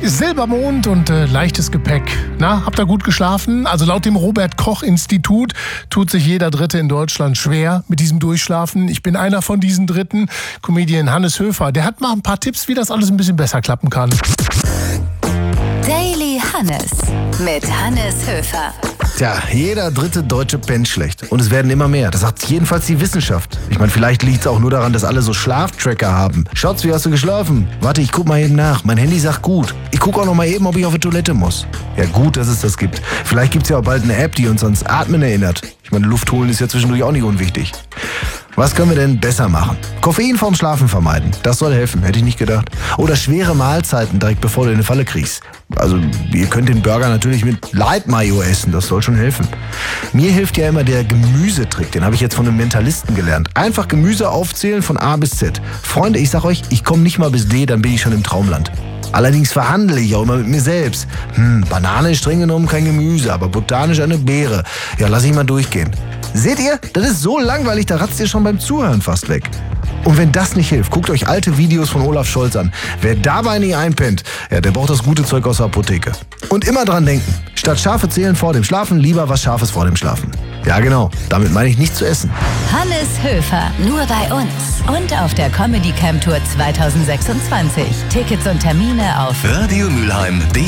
Silbermond und leichtes Gepäck. Na, habt ihr gut geschlafen? Also laut dem Robert-Koch-Institut tut sich jeder Dritte in Deutschland schwer mit diesem Durchschlafen. Ich bin einer von diesen Dritten. Comedian Hannes Höfer, der hat mal ein paar Tipps, wie das alles ein bisschen besser klappen kann. Daily Hannes mit Hannes Höfer. Tja, jeder dritte Deutsche pennt schlecht. Und es werden immer mehr. Das sagt jedenfalls die Wissenschaft. Ich meine, vielleicht liegt es auch nur daran, dass alle so Schlaftracker haben. Schatz, wie hast du geschlafen? Warte, ich guck mal eben nach. Mein Handy sagt gut. Ich guck auch noch mal eben, ob ich auf die Toilette muss. Ja, gut, dass es das gibt. Vielleicht gibt's ja auch bald eine App, die uns ans Atmen erinnert. Ich meine, Luft holen ist ja zwischendurch auch nicht unwichtig. Was können wir denn besser machen? Koffein vorm Schlafen vermeiden. Das soll helfen, hätte ich nicht gedacht. Oder schwere Mahlzeiten direkt bevor du in eine Falle kriegst. Also, ihr könnt den Burger natürlich mit Light Mayo essen, das soll schon helfen. Mir hilft ja immer der Gemüsetrick, den habe ich jetzt von einem Mentalisten gelernt. Einfach Gemüse aufzählen von A bis Z. Freunde, ich sag euch, ich komme nicht mal bis D, dann bin ich schon im Traumland. Allerdings verhandle ich auch immer mit mir selbst. Banane ist streng genommen kein Gemüse, aber botanisch eine Beere. Ja, lass ich mal durchgehen. Seht ihr? Das ist so langweilig, da ratzt ihr schon beim Zuhören fast weg. Und wenn das nicht hilft, guckt euch alte Videos von Olaf Scholz an. Wer dabei nicht einpennt, ja, der braucht das gute Zeug aus der Apotheke. Und immer dran denken, statt Schafe zählen vor dem Schlafen, lieber was Scharfes vor dem Schlafen. Ja genau, damit meine ich nichts zu essen. Hannes Höfer, nur bei uns und auf der Comedy Camp Tour 2026. Tickets und Termine auf radiomülheim.de